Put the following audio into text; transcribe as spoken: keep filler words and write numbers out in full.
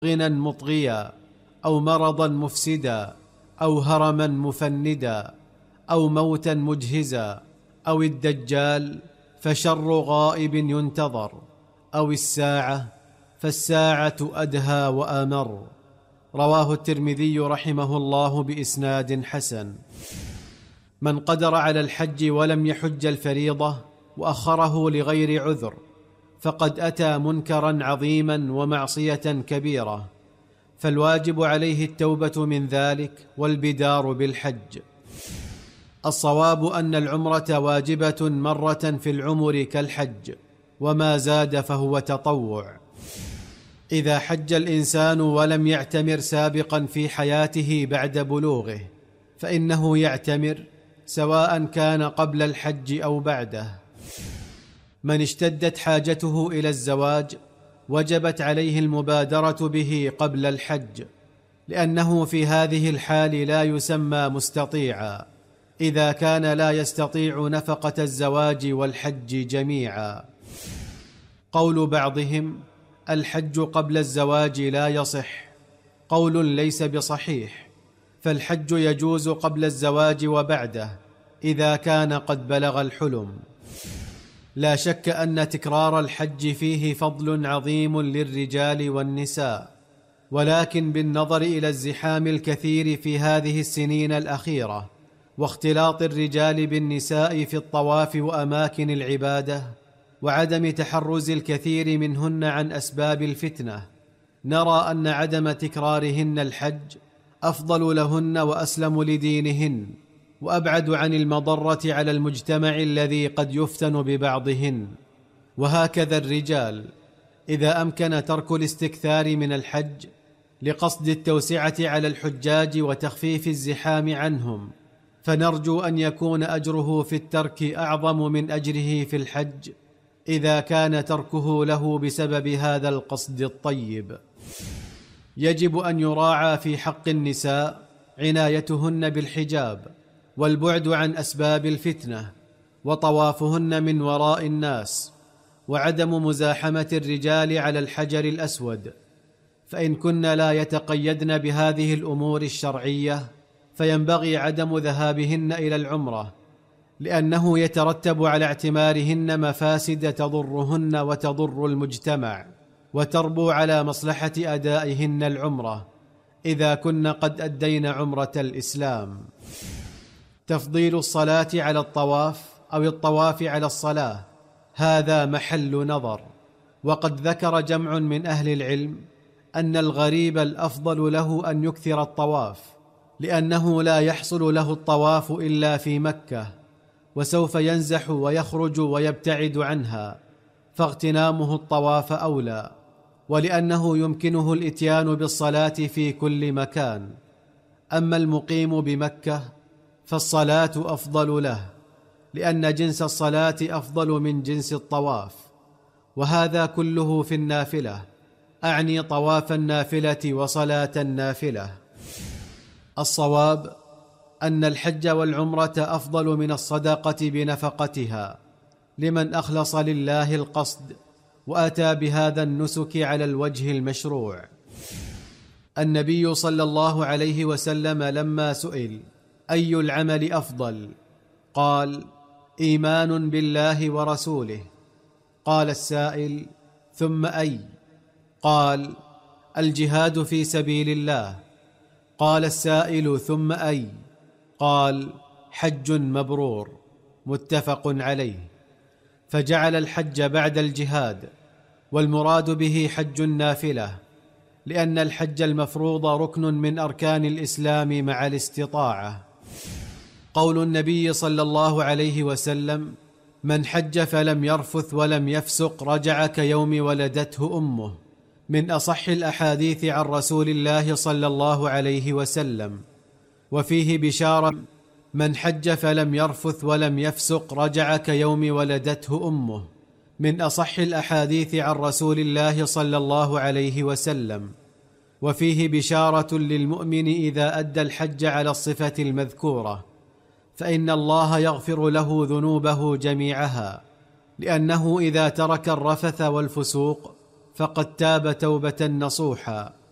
غنى مطغيا أو مرضا مفسدا أو هرما مفندا أو موتا مجهزا أو الدجال فشر غائب ينتظر أو الساعة فالساعة أدهى وأمر. رواه الترمذي رحمه الله بإسناد حسن. من قدر على الحج ولم يحج الفريضة وأخره لغير عذر فقد أتى منكرا عظيما ومعصية كبيرة، فالواجب عليه التوبة من ذلك والبدار بالحج. الصواب أن العمرة واجبة مرة في العمر كالحج، وما زاد فهو تطوع. إذا حج الإنسان ولم يعتمر سابقا في حياته بعد بلوغه فإنه يعتمر سواء كان قبل الحج أو بعده. من اشتدت حاجته إلى الزواج وجبت عليه المبادرة به قبل الحج، لأنه في هذه الحال لا يسمى مستطيعا إذا كان لا يستطيع نفقة الزواج والحج جميعا. قول بعضهم الحج قبل الزواج لا يصح قول ليس بصحيح، فالحج يجوز قبل الزواج وبعده إذا كان قد بلغ الحلم. لا شك أن تكرار الحج فيه فضل عظيم للرجال والنساء، ولكن بالنظر إلى الزحام الكثير في هذه السنين الأخيرة واختلاط الرجال بالنساء في الطواف وأماكن العبادة وعدم تحرز الكثير منهن عن أسباب الفتنة، نرى أن عدم تكرارهن الحج أفضل لهن وأسلم لدينهن وأبعد عن المضرة على المجتمع الذي قد يفتن ببعضهن. وهكذا الرجال إذا أمكن ترك الاستكثار من الحج لقصد التوسعة على الحجاج وتخفيف الزحام عنهم، فنرجو أن يكون أجره في الترك أعظم من أجره في الحج إذا كان تركه له بسبب هذا القصد الطيب. يجب أن يراعى في حق النساء عنايتهن بالحجاب والبعد عن أسباب الفتنة وطوافهن من وراء الناس وعدم مزاحمة الرجال على الحجر الأسود، فإن كن لا يتقيدن بهذه الأمور الشرعية فينبغي عدم ذهابهن إلى العمرة، لأنه يترتب على اعتمارهن مفاسد تضرهن وتضر المجتمع وتربو على مصلحة أدائهن العمرة إذا كن قد أدين عمرة الإسلام. تفضيل الصلاة على الطواف أو الطواف على الصلاة هذا محل نظر، وقد ذكر جمع من أهل العلم أن الغريب الأفضل له أن يكثر الطواف، لأنه لا يحصل له الطواف إلا في مكة، وسوف ينزح ويخرج ويبتعد عنها، فاغتنامه الطواف أولى، ولأنه يمكنه الإتيان بالصلاة في كل مكان. أما المقيم بمكة فالصلاة أفضل له، لأن جنس الصلاة أفضل من جنس الطواف، وهذا كله في النافلة، أعني طواف النافلة وصلاة النافلة. الصواب أن الحج والعمرة أفضل من الصدقة بنفقتها لمن أخلص لله القصد وأتى بهذا النسك على الوجه المشروع. النبي صلى الله عليه وسلم لما سئل أي العمل أفضل قال إيمان بالله ورسوله. قال السائل ثم أي؟ قال الجهاد في سبيل الله. قال السائل ثم أي؟ قال حج مبرور. متفق عليه. فجعل الحج بعد الجهاد، والمراد به حج النافلة، لأن الحج المفروض ركن من أركان الإسلام مع الاستطاعة. قول النبي صلى الله عليه وسلم من حج فلم يرفث ولم يفسق رجع كيوم ولدته أمه، من أصح الأحاديث عن رسول الله صلى الله عليه وسلم، وفيه بشارة من حج فلم يرفث ولم يفسق رجع كيوم ولدته أمه، من أصح الأحاديث عن رسول الله صلى الله عليه وسلم، وفيه بشارة للمؤمن إذا أدى الحج على الصفة المذكورة، فإن الله يغفر له ذنوبه جميعها، لأنه إذا ترك الرفث والفسوق فقد تاب توبة نصوحا.